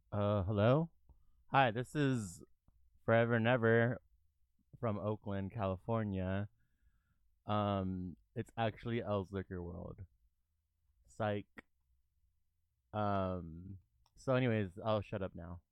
Hello? Hi, this is Forever Never from Oakland, California. It's actually El's Liquor World. Psych. Um, so anyways, I'll shut up now.